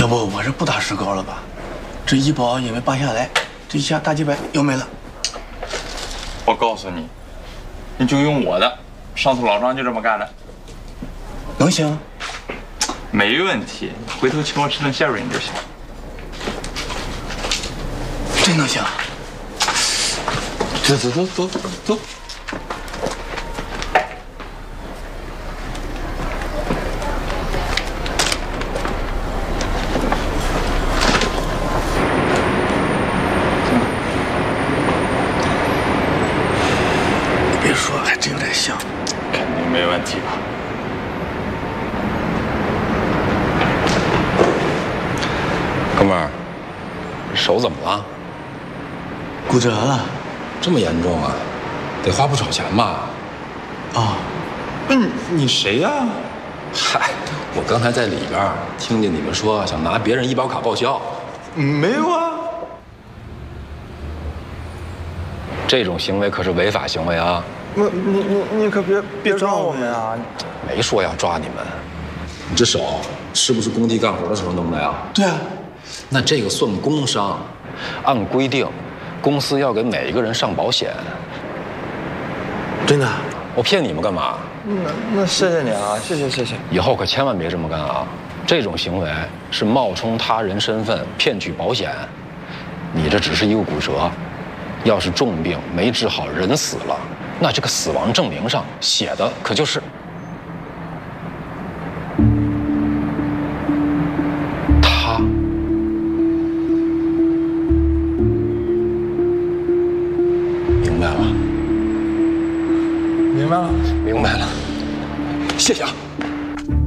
不我这不打石膏了吧？这医保也没拔下来，这一下大几百又没了。 我告诉你，你就用我的，上次老张就这么干的。 能行？ 没问题，回头请我吃顿馅饼就行。 真能行？ 走。 别说，还真有点像。 肯定没问题吧？ 哥们儿，手怎么了？ 骨折了。 这么严重啊？得花不少钱吧？ 啊， 不是你谁呀？ 嗨，我刚才在里边听见你们说想拿别人医保卡报销。 没有啊。 这种行为可是违法行为啊！ 你可别抓我们啊！ 没说要抓你们。你这手是不是工地干活的时候弄的呀？ 对啊。 那这个算工伤，按规定，公司要给每一个人上保险。 真的？ 我骗你们干嘛？ 那谢谢你啊，谢谢。 以后可千万别这么干啊！这种行为是冒充他人身份骗取保险。你这只是一个骨折，要是重病没治好，人死了，那这个死亡证明上写的可就是。